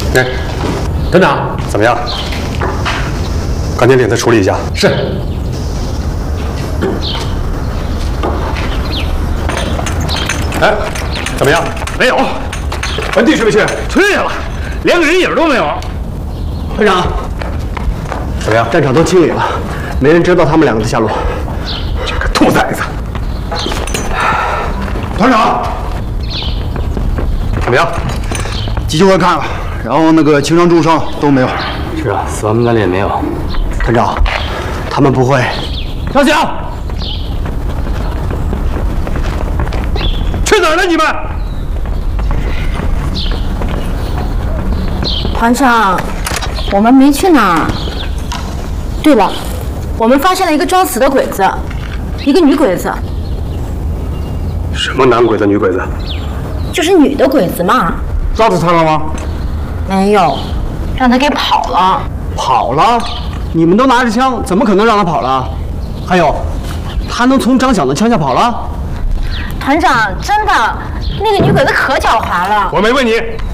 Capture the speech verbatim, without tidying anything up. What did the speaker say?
哎，团长，怎么样？赶紧领他处理一下。是。哎，怎么样？ 没有。 文帝去没去？ 去了，连个人影都没有。 团长， 怎么样？ 战场都清理了，没人知道他们两个的下落。 这个兔崽子！团长，怎么样？ 急救官看了，然后那个轻伤重伤都没有。 是啊，死亡名单里也没有。团长，他们不会。 张翔，去哪儿了你们？ 团长，我们没去哪儿。对了，我们发现了一个装死的鬼子，一个女鬼子。 什么男鬼子、女鬼子？ 就是女的鬼子嘛。 抓住他了吗？ 没有，让他给跑了。 跑了？你们都拿着枪，怎么可能让他跑了？还有，他能从张响的枪下跑了？ 团长，真的，那个女鬼子可狡猾了。 我没问你，